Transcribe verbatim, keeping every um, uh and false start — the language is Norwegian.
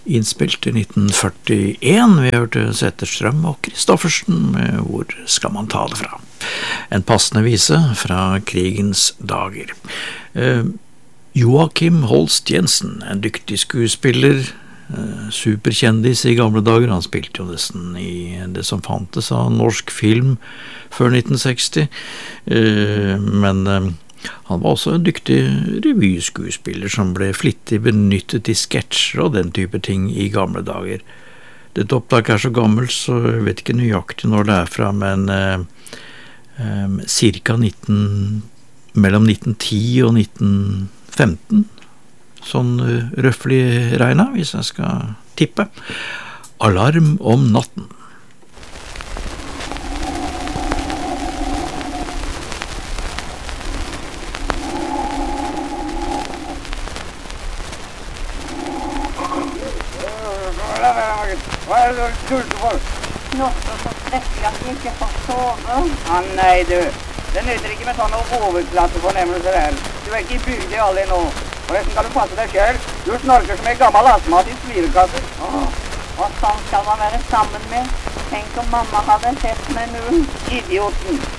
innspilt i nitten førtien. Vi hørte Zetterstrøm og Kristoffersen med Hvor skal man ta det fra? En passende vise fra krigens dager. Eh, Joakim Holst Jensen, en dyktig skuespiller, eh, superkjendis i gamle dager. Han spilte jo nesten i det som fantes av norsk film før nitten seksti, eh, men eh, han var også en dyktig revyskuespiller som ble flittig benyttet i sketsjer og den type ting i gamle dager. Dette opptaket er så gammelt, så jeg vet ikke nøyaktig når det er fra, men eh, eh, cirka nitten, mellom nitten ti og nitten femten, sånn uh, røffelig regnet, hvis jeg skal tippe. Alarm om natten. Hva er det du sulter for? Nått og så skrekkelig at vi ikke får sove. Ah, nei du, det nytter ikke med sånne overklassefornemmelser her. Du er ikke i bygd i alle nå. Forresten kan du passe deg selv. Du snorker som en gammel astmat i svirekasser. Åh, og sånn skal man være sammen med. Tenk om mamma hadde sett meg nå. Idioten.